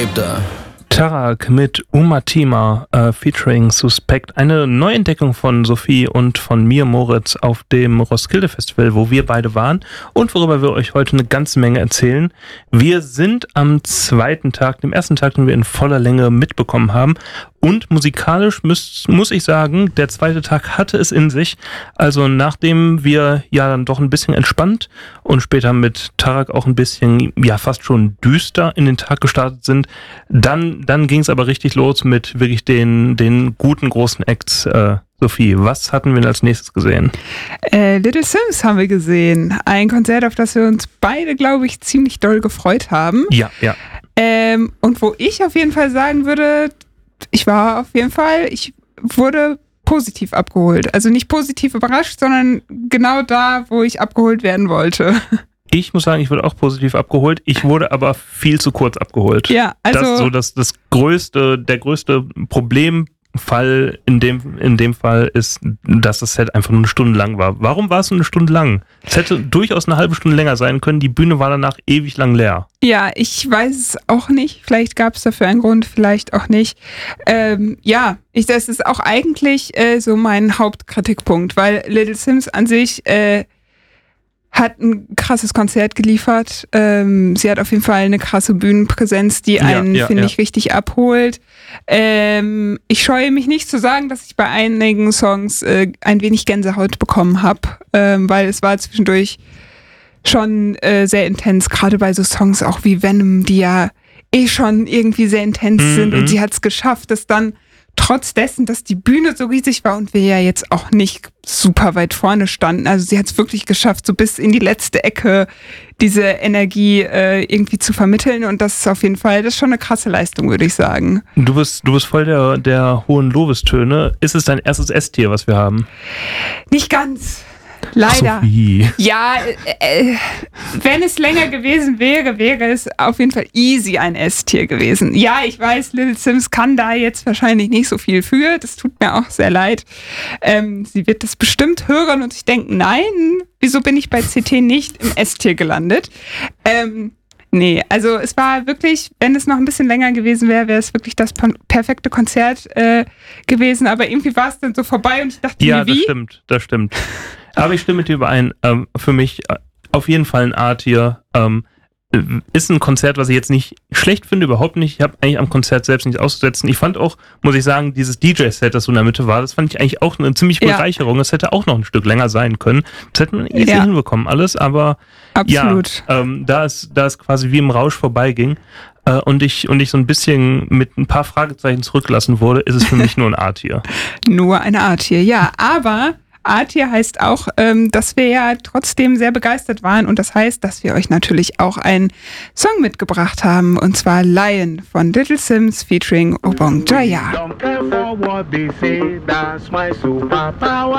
lebt er. Tarak mit Umatima featuring Suspekt. Eine Neuentdeckung von Sophie und von mir, Moritz, auf dem Roskilde Festival, wo wir beide waren und worüber wir euch heute eine ganze Menge erzählen. Wir sind am zweiten Tag, dem ersten Tag, den wir in voller Länge mitbekommen haben. Und musikalisch muss ich sagen, der zweite Tag hatte es in sich. Also nachdem wir ja dann doch ein bisschen entspannt und später mit Tarak auch ein bisschen, ja fast schon düster in den Tag gestartet sind, dann ging es aber richtig los mit wirklich den guten großen Acts. Sophie, was hatten wir als nächstes gesehen? Little Sims haben wir gesehen. Ein Konzert, auf das wir uns beide, glaube ich, ziemlich doll gefreut haben. Ja. Und wo ich auf jeden Fall sagen würde, ich wurde positiv abgeholt. Also nicht positiv überrascht, sondern genau da, wo ich abgeholt werden wollte. Ich muss sagen, ich wurde auch positiv abgeholt. Ich wurde aber viel zu kurz abgeholt. Ja, also der größte Problemfall in dem Fall ist, dass das Set einfach nur eine Stunde lang war. Warum war es nur eine Stunde lang? Es hätte durchaus eine halbe Stunde länger sein können. Die Bühne war danach ewig lang leer. Ja, ich weiß es auch nicht. Vielleicht gab es dafür einen Grund, vielleicht auch nicht. Das ist auch eigentlich so mein Hauptkritikpunkt, weil Little Sims an sich hat ein krasses Konzert geliefert. Sie hat auf jeden Fall eine krasse Bühnenpräsenz, die einen, finde ich, richtig abholt. Ich scheue mich nicht zu sagen, dass ich bei einigen Songs ein wenig Gänsehaut bekommen habe, weil es war zwischendurch schon sehr intens, gerade bei so Songs auch wie Venom, die ja schon irgendwie sehr intens sind, und sie hat es geschafft, dass dann trotz dessen, dass die Bühne so riesig war und wir ja jetzt auch nicht super weit vorne standen, also sie hat es wirklich geschafft, so bis in die letzte Ecke diese Energie irgendwie zu vermitteln, und das ist auf jeden Fall, das ist schon eine krasse Leistung, würde ich sagen. Du bist voll der hohen Lobestöne. Ist es dein erstes S-Tier, was wir haben? Nicht ganz. Leider. Sophie. Ja, wenn es länger gewesen wäre, wäre es auf jeden Fall easy ein S-Tier gewesen. Ja, ich weiß, Little Sims kann da jetzt wahrscheinlich nicht so viel für. Das tut mir auch sehr leid. Sie wird das bestimmt hören und sich denken, nein, wieso bin ich bei CT nicht im S-Tier gelandet? Nee, also es war wirklich, wenn es noch ein bisschen länger gewesen wäre, wäre es wirklich das perfekte Konzert gewesen. Aber irgendwie war es dann so vorbei und ich dachte mir, wie? Ja, das stimmt. Aber ich stimme mit dir überein. Für mich auf jeden Fall ein A-Tier. Ist ein Konzert, was ich jetzt nicht schlecht finde, überhaupt nicht. Ich habe eigentlich am Konzert selbst nichts auszusetzen. Ich fand auch, muss ich sagen, dieses DJ-Set, das so in der Mitte war, das fand ich eigentlich auch eine ziemlich Bereicherung. Es hätte auch noch ein Stück länger sein können. Das hätte man easy hinbekommen, alles, aber absolut. Da es quasi wie im Rausch vorbeiging und ich so ein bisschen mit ein paar Fragezeichen zurückgelassen wurde, ist es für mich nur ein A-Tier. Nur ein A-Tier, ja, aber A-Tier heißt auch, dass wir ja trotzdem sehr begeistert waren, und das heißt, dass wir euch natürlich auch einen Song mitgebracht haben, und zwar Lion von Little Sims featuring Obong Jaya.